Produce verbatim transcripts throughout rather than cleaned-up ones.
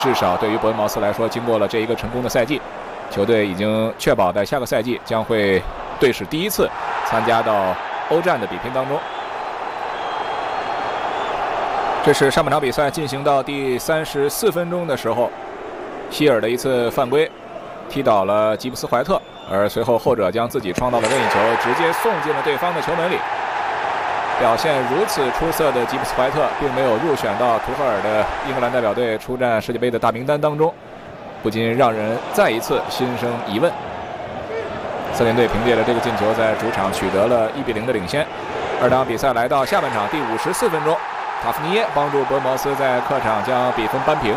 至少对于伯恩茅斯来说，经过了这一个成功的赛季，球队已经确保在下个赛季将会队史第一次参加到欧战的比拼当中。这是上半场比赛进行到第三十四分钟的时候，希尔的一次犯规踢倒了吉布斯怀特，而随后后者将自己创造的任意球直接送进了对方的球门里。表现如此出色的吉布斯怀特并没有入选到图赫尔的英格兰代表队出战世界杯的大名单当中，不禁让人再一次心生疑问。森林队凭借着这个进球在主场取得了一比零的领先。二场比赛来到下半场第五十四分钟，塔夫尼耶帮助伯恩茅斯在客场将比分扳平。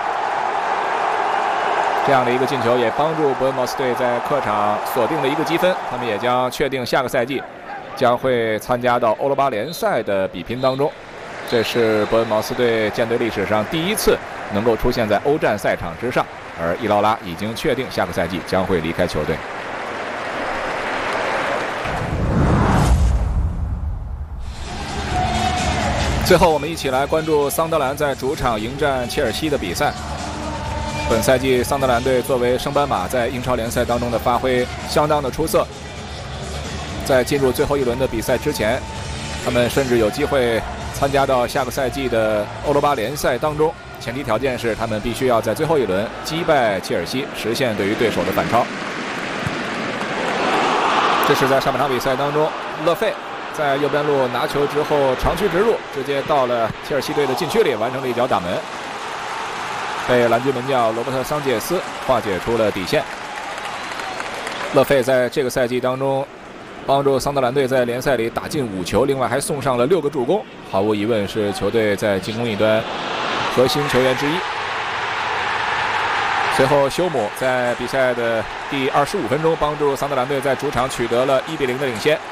这样的一个进球也帮助伯恩茅斯队在客场锁定了一个积分，他们也将确定下个赛季将会参加到欧罗巴联赛的比拼当中。这是伯恩茅斯队舰队历史上第一次能够出现在欧战赛场之上，而伊劳拉已经确定下个赛季将会离开球队。最后我们一起来关注桑德兰在主场迎战切尔西的比赛。本赛季桑德兰队作为升班马在英超联赛当中的发挥相当的出色，在进入最后一轮的比赛之前，他们甚至有机会参加到下个赛季的欧罗巴联赛当中，前提条件是他们必须要在最后一轮击败切尔西，实现对于对手的反超。这是在上半场比赛当中，勒费在右边路拿球之后长驱直入，直接到了切尔西队的禁区里，完成了一脚打门，被蓝军门将罗伯特·桑切斯化解出了底线。勒费在这个赛季当中帮助桑德兰队在联赛里打进五球，另外还送上了六个助攻，毫无疑问是球队在进攻一端核心球员之一。随后休姆在比赛的第二十五分钟帮助桑德兰队在主场取得了一比零的领先。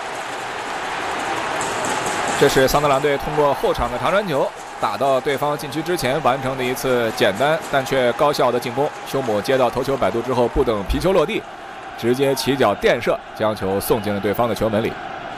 这是桑德兰队通过后场的长传球打到对方禁区之前完成的一次简单但却高效的进攻。休姆接到头球摆渡之后，不等皮球落地，直接起脚垫射，将球送进了对方的球门里。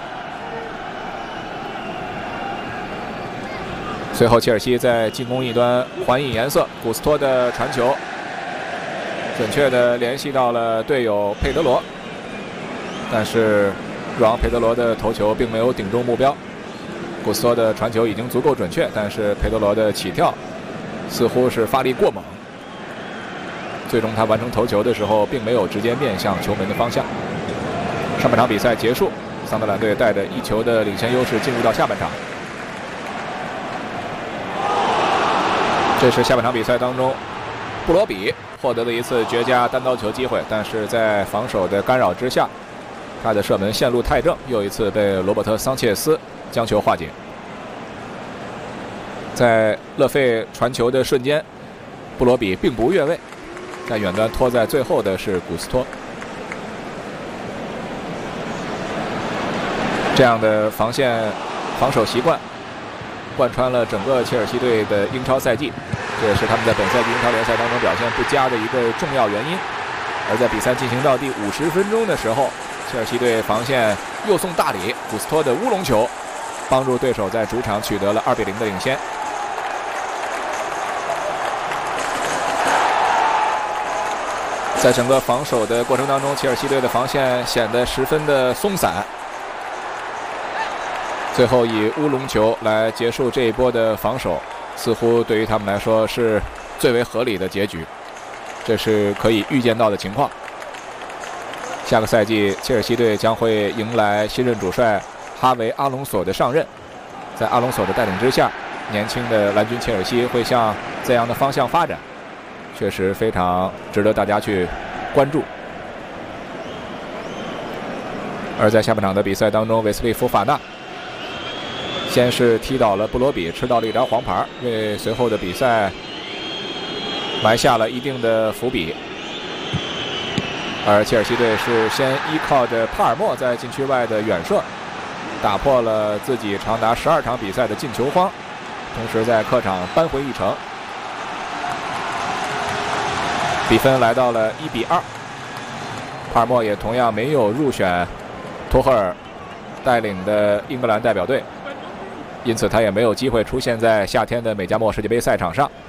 随后切尔西在进攻一端还以颜色，古斯托的传球准确地联系到了队友佩德罗，但是若昂佩德罗的头球并没有顶中目标。古斯托的传球已经足够准确，但是佩德罗的起跳似乎是发力过猛，最终他完成头球的时候并没有直接面向球门的方向。上半场比赛结束，桑德兰队带着一球的领先优势进入到下半场。这是下半场比赛当中布罗比获得了一次绝佳单刀球机会，但是在防守的干扰之下，他的射门线路太正，又一次被罗伯特·桑切斯将球化解。在勒费传球的瞬间，布罗比并不越位，在远端拖在最后的是古斯托。这样的防线防守习惯贯穿了整个切尔西队的英超赛季，这也是他们在本赛季英超联赛当中表现不佳的一个重要原因。而在比赛进行到第五十分钟的时候，切尔西队防线又送大礼，古斯托的乌龙球帮助对手在主场取得了二比零的领先。在整个防守的过程当中，切尔西队的防线显得十分的松散，最后以乌龙球来结束这一波的防守，似乎对于他们来说是最为合理的结局，这是可以预见到的情况。下个赛季切尔西队将会迎来新任主帅哈维·阿隆索的上任，在阿隆索的带领之下，年轻的蓝军切尔西会向怎样的方向发展，确实非常值得大家去关注。而在下半场的比赛当中，韦斯利·福法纳先是踢倒了布罗比，吃到了一张黄牌，为随后的比赛埋下了一定的伏笔。而切尔西队是先依靠着帕尔默在禁区外的远射，打破了自己长达十二场比赛的进球荒，同时在客场扳回一城，比分来到了一比二。帕尔默也同样没有入选托赫尔带领的英格兰代表队，因此他也没有机会出现在夏天的美加墨世界杯赛场上。